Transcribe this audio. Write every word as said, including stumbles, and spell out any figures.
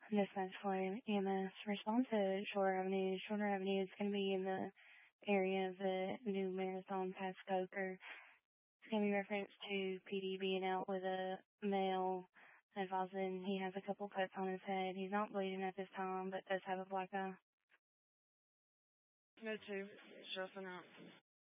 Dispatch Floyd E M S. Respond to Shore Avenue. Shore Avenue is going to be in the area of the new Marathon past Coker. It's going to be referenced to P D being out with a male, advising he has a couple cuts on his head. He's not bleeding at this time, but does have a black eye. No two. Shuffling out.